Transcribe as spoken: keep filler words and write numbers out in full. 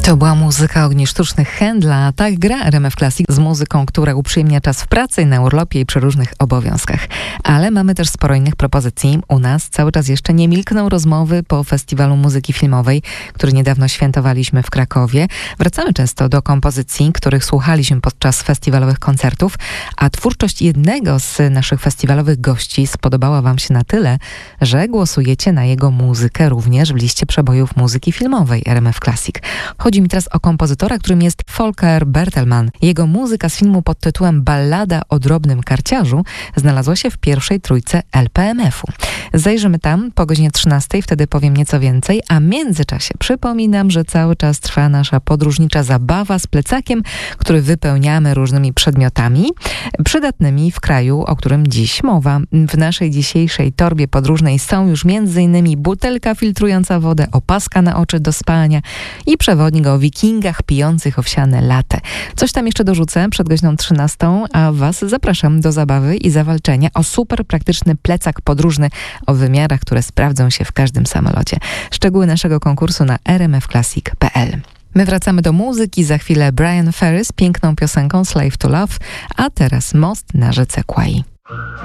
To była muzyka Ogni Sztucznych Händla, a tak gra R M F Classic z muzyką, która uprzyjemnia czas w pracy, na urlopie i przy różnych obowiązkach. Ale mamy też sporo innych propozycji. U nas cały czas jeszcze nie milkną rozmowy po Festiwalu Muzyki Filmowej, który niedawno świętowaliśmy w Krakowie. Wracamy często do kompozycji, których słuchaliśmy podczas festiwalowych koncertów, a twórczość jednego z naszych festiwalowych gości spodobała wam się na tyle, że głosujecie na jego muzykę również w liście przebojów muzyki filmowej R M F Classic. Chodzi mi teraz o kompozytora, którym jest Volker Bertelmann. Jego muzyka z filmu pod tytułem Ballada o drobnym karciarzu znalazła się w pierwszej trójce L P M F-u. Zajrzymy tam po godzinie trzynastej, wtedy powiem nieco więcej, a w międzyczasie przypominam, że cały czas trwa nasza podróżnicza zabawa z plecakiem, który wypełniamy różnymi przedmiotami przydatnymi w kraju, o którym dziś mowa. W naszej dzisiejszej torbie podróżnej są już między innymi butelka filtrująca wodę, opaska na oczy do spania i przewodnik o wikingach pijących owsiane latte. Coś tam jeszcze dorzucę przed godziną trzynastą, a was zapraszam do zabawy i zawalczenia o super praktyczny plecak podróżny o wymiarach, które sprawdzą się w każdym samolocie. Szczegóły naszego konkursu na r m f classic kropka p l. My wracamy do muzyki, za chwilę Brian Ferry z piękną piosenką Slave to Love, a teraz Most na rzece Kwai.